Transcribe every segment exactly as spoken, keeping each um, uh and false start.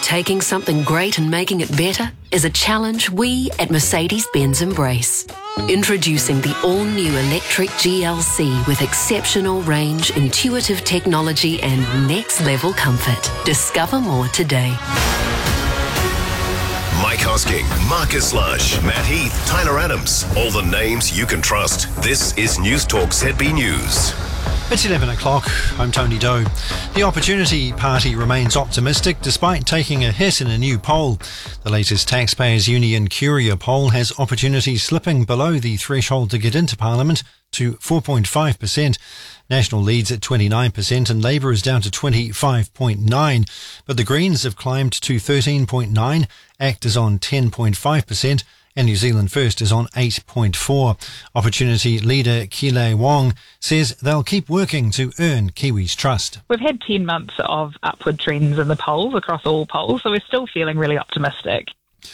taking something great and making it better is a challenge we at Mercedes-Benz embrace. Introducing the all-new electric G L C with exceptional range, intuitive technology and next-level comfort. Discover more today. Mike Hosking, Marcus Lush, Matt Heath, Tyler Adams. All the names you can trust. This is News Talk Z B News. It's eleven o'clock. I'm Tony Doe. The Opportunity Party remains optimistic despite taking a hit in a new poll. The latest Taxpayers Union Curia poll has Opportunity slipping below the threshold to get into Parliament to four point five percent. National leads at twenty-nine percent and Labour is down to twenty-five point nine. But the Greens have climbed to thirteen point nine, ACT is on ten point five percent and New Zealand First is on eight point four. Opportunity leader Kile Wong says they'll keep working to earn Kiwis' trust. We've had ten months of upward trends in the polls across all polls, so we're still feeling really optimistic.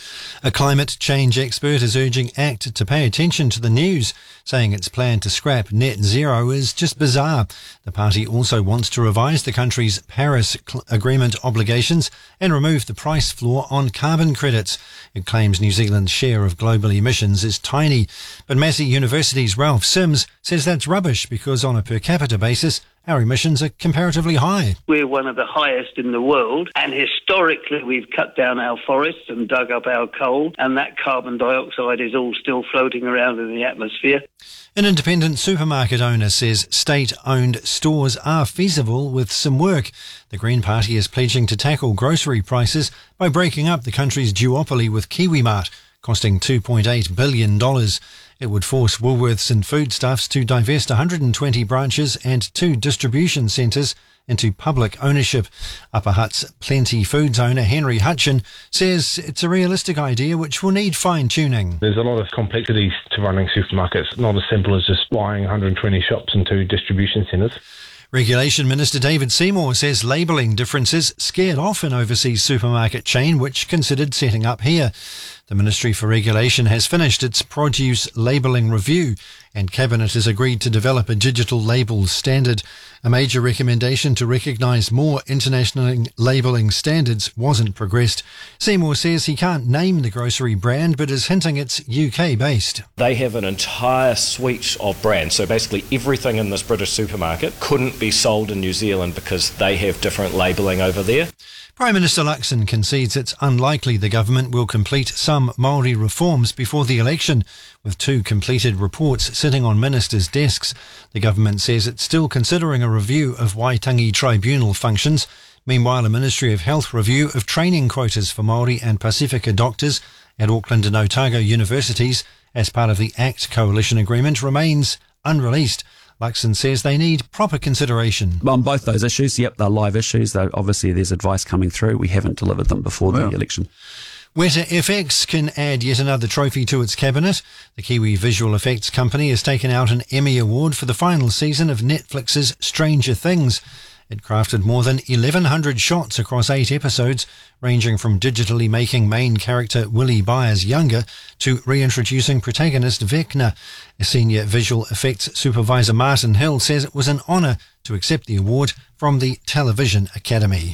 A climate change expert is urging ACT to pay attention to the news, saying its plan to scrap net zero is just bizarre. The party also wants to revise the country's Paris Agreement obligations and remove the price floor on carbon credits. It claims New Zealand's share of global emissions is tiny. But Massey University's Ralph Sims says that's rubbish because on a per capita basis, our emissions are comparatively high. We're one of the highest in the world, and historically we've cut down our forests and dug up our coal, and that carbon dioxide is all still floating around in the atmosphere. An independent supermarket owner says state-owned stores are feasible with some work. The Green Party is pledging to tackle grocery prices by breaking up the country's duopoly with KiwiMart, costing two point eight billion dollars. It would force Woolworths and Foodstuffs to divest one hundred twenty branches and two distribution centres into public ownership. Upper Hutt's Plenty Foods owner Henry Hutchin says it's a realistic idea which will need fine-tuning. There's a lot of complexities to running supermarkets, not as simple as just buying one hundred twenty shops and two distribution centres. Regulation Minister David Seymour says labelling differences scared off an overseas supermarket chain which considered setting up here. The Ministry for Regulation has finished its produce labelling review and Cabinet has agreed to develop a digital labels standard. A major recommendation to recognise more international labelling standards wasn't progressed. Seymour says he can't name the grocery brand but is hinting it's U K based. They have an entire suite of brands, so basically everything in this British supermarket couldn't be sold in New Zealand because they have different labelling over there. Prime Minister Luxon concedes it's unlikely the government will complete some Māori reforms before the election, with two completed reports sitting on ministers' desks. The government says it's still considering a review of Waitangi Tribunal functions. Meanwhile, a Ministry of Health review of training quotas for Māori and Pacifica doctors at Auckland and Otago universities as part of the ACT coalition agreement remains unreleased. Luxon says they need proper consideration. On both those issues, yep, they're live issues, though obviously there's advice coming through. We haven't delivered them before well. the election. Weta F X can add yet another trophy to its cabinet. The Kiwi visual effects company has taken out an Emmy Award for the final season of Netflix's Stranger Things. It crafted more than eleven hundred shots across eight episodes, ranging from digitally making main character Willie Byers younger to reintroducing protagonist Vecna. A senior visual effects supervisor Martin Hill says it was an honour to accept the award from the Television Academy.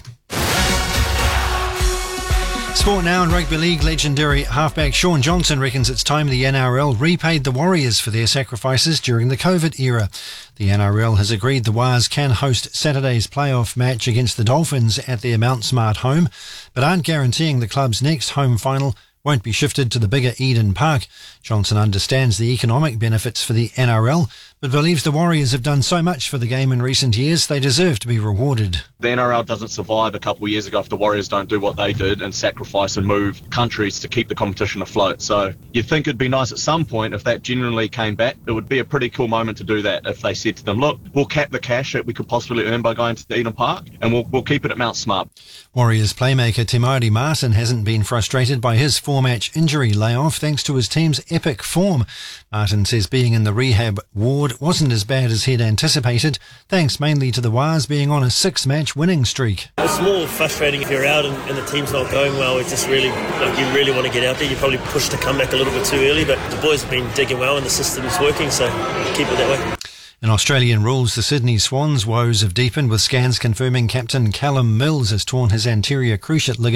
Sport now, in rugby league, legendary halfback Shaun Johnson reckons it's time the N R L repaid the Warriors for their sacrifices during the COVID era. The N R L has agreed the Wars can host Saturday's playoff match against the Dolphins at their Mount Smart home, but aren't guaranteeing the club's next home final won't be shifted to the bigger Eden Park. Johnson understands the economic benefits for the N R L, but believes the Warriors have done so much for the game in recent years they deserve to be rewarded. The N R L doesn't survive a couple of years ago if the Warriors don't do what they did and sacrifice and move countries to keep the competition afloat. So you'd think it'd be nice at some point if that genuinely came back. It would be a pretty cool moment to do that if they said to them, look, we'll cap the cash that we could possibly earn by going to the Eden Park and we'll, we'll keep it at Mount Smart. Warriors playmaker Te Maire Martin hasn't been frustrated by his four-match injury layoff thanks to his team's epic form. Martin says being in the rehab ward wasn't as bad as he'd anticipated, thanks mainly to the Wars being on a six-match winning streak. It's more frustrating if you're out and, and the team's not going well. It's just really, like, you really want to get out there. You probably push the comeback a little bit too early, but the boys have been digging well and the system's working, so keep it that way. In Australian rules, the Sydney Swans' woes have deepened, with scans confirming captain Callum Mills has torn his anterior cruciate ligament